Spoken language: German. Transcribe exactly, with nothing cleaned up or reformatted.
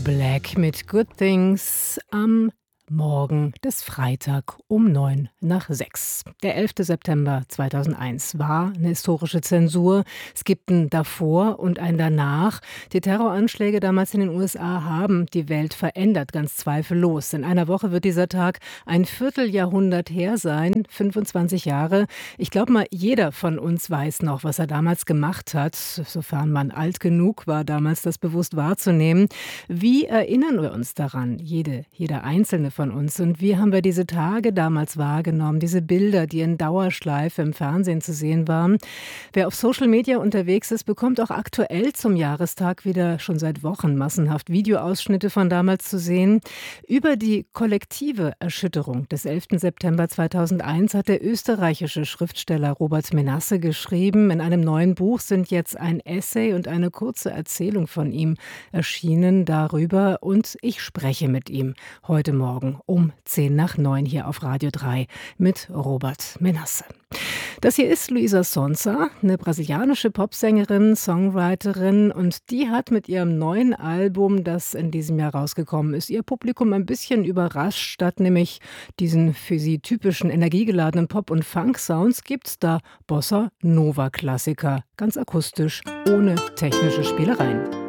Black mit Good Things am Morgen des Freitag um neun nach sechs. Der elfte September zweitausendeins war eine historische Zensur. Es gibt ein Davor und ein Danach. Die Terroranschläge damals in den U S A haben die Welt verändert, ganz zweifellos. In einer Woche wird dieser Tag ein Vierteljahrhundert her sein, fünfundzwanzig Jahre. Ich glaube mal, jeder von uns weiß noch, was er damals gemacht hat, sofern man alt genug war, damals das bewusst wahrzunehmen. Wie erinnern wir uns daran, jede, jeder Einzelne von uns? Und wie haben wir diese Tage damals wahrgenommen, diese Bilder, die in Dauerschleife im Fernsehen zu sehen waren? Wer auf Social Media unterwegs ist, bekommt auch aktuell zum Jahrestag wieder schon seit Wochen massenhaft Videoausschnitte von damals zu sehen. Über die kollektive Erschütterung des elften September zweitausendeins hat der österreichische Schriftsteller Robert Menasse geschrieben. In einem neuen Buch sind jetzt ein Essay und eine kurze Erzählung von ihm erschienen darüber. Und ich spreche mit ihm heute Morgen um zehn nach neun hier auf Radio drei mit Robert Menasse. Das hier ist Luísa Sonza, eine brasilianische Popsängerin, Songwriterin, und die hat mit ihrem neuen Album, das in diesem Jahr rausgekommen ist, ihr Publikum ein bisschen überrascht. Statt nämlich diesen für sie typischen energiegeladenen Pop- und Funk-Sounds gibt's da Bossa-Nova-Klassiker, ganz akustisch, ohne technische Spielereien.